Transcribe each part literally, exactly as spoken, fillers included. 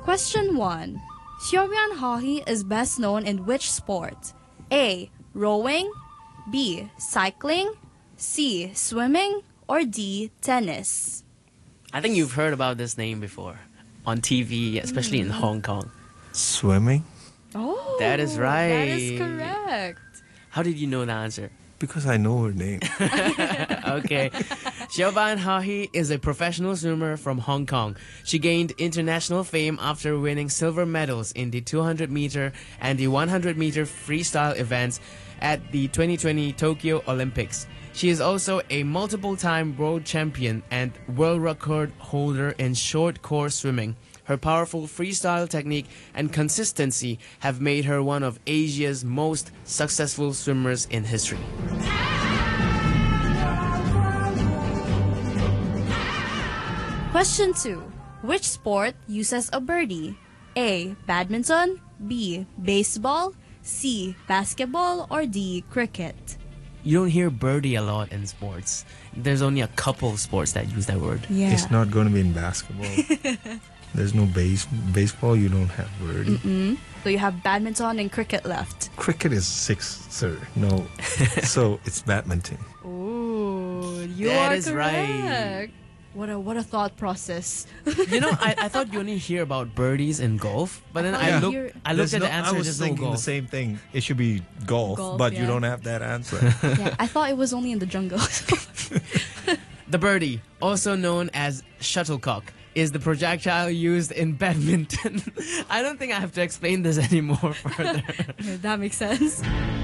Question one. Xiaobian Hahi is best known in which sport? A. Rowing, B. Cycling, C. Swimming, or D. Tennis? I think you've heard about this name before on T V, especially in Hong Kong. Swimming? Oh, That is right. That is correct. How did you know the answer? Because I know her name. Okay. Xiaobian Hahi is a professional swimmer from Hong Kong. She gained international fame after winning silver medals in the two hundred meter and the one hundred meter freestyle events at the twenty twenty Tokyo Olympics. She is also a multiple-time world champion and world record holder in short course swimming. Her powerful freestyle technique and consistency have made her one of Asia's most successful swimmers in history. Question two. Which sport uses a birdie? A. Badminton, B. Baseball, C. Basketball, or D. Cricket? You don't hear birdie a lot in sports. There's only a couple of sports that use that word. Yeah. It's not going to be in basketball. There's no base baseball. You don't have birdie. Mm-mm. So you have badminton and cricket left. Cricket is six, sir. No. So it's badminton. Ooh, you That are is correct. right. What a what a thought process. You know, I, I thought you only hear about birdies in golf, but then I Yeah. look You're- I looked There's at the no- answer. I was There's no thinking the golf. same thing. It should be golf, Golf, but you yeah. don't have that answer. Yeah, I thought it was only in the jungle. The birdie, also known as shuttlecock, is the projectile used in badminton. I don't think I have to explain this anymore further. Yeah, that makes sense.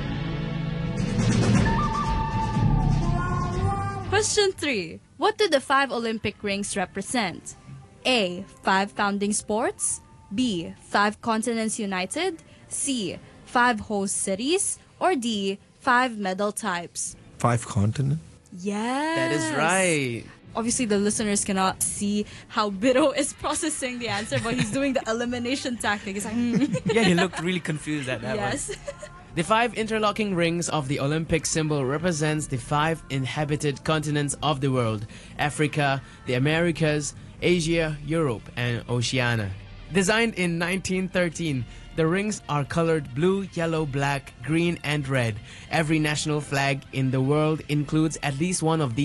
Question three. What do the five Olympic rings represent? A. Five founding sports, B. Five continents united, C. Five host cities, or D. Five medal types? Five continent. Yes. That is right. Obviously, the listeners cannot see how Biro is processing the answer, but he's doing the elimination tactic. He's like, hmm. Yeah, he looked really confused at that one. Yes. The five interlocking rings of the Olympic symbol represents the five inhabited continents of the world: Africa, the Americas, Asia, Europe, and Oceania. Designed in nineteen thirteen, the rings are colored blue, yellow, black, green, and red. Every national flag in the world includes at least one of these